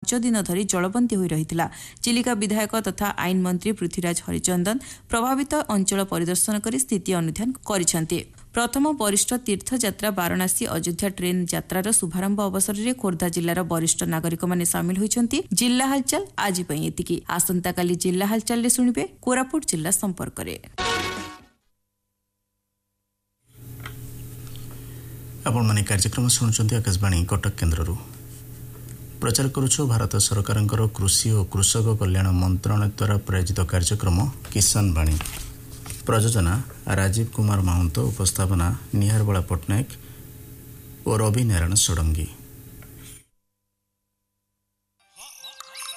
5 दिन धरी जलबंदी होई रहितिला। चिलिका विधायक तथा आईन मंत्री पृथ्वीराज हरिचंदन प्रभावित अंचल परिदर्शन करी स्थिति अनुध्यान करिसेंति। प्रथम वरिष्ठ तीर्थयात्रा वाराणसी अयोध्या ट्रेन यात्रार शुभारंभ अवसर में खोर्धा जिलार वरिष्ठ नागरिक माने सामिल होइछंती। जिल्ला हालचाल आज पई एतिकी। आसंता काली जिल्ला हालचाल रे सुनिबे कोरापुट जिल्ला संपर्क रे। आपण माने कार्यक्रम सुनुचंती आकाशवाणी कटक केन्द्ररू। प्रचार करुछो भारत सरकारंकर कृषि और कृषक कल्याण मंत्रालय द्वारा प्रायोजित कार्यक्रम किसान वाणी। प्रयोजना राजीव कुमार महंत, उपस्थापना निहारबला पट्टनायक और रवि नारायण षडंगी।